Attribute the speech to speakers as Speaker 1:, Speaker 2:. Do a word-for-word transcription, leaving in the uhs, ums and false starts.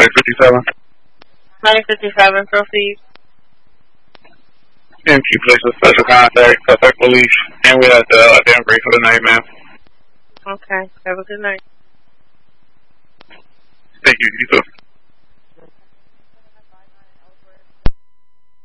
Speaker 1: nine fifty-seven.
Speaker 2: nine fifty-seven, proceed.
Speaker 1: M Q place with special contact, contact police, and we have the uh, damn break for the night, ma'am.
Speaker 2: Okay, have a good night.
Speaker 1: Thank you, you too.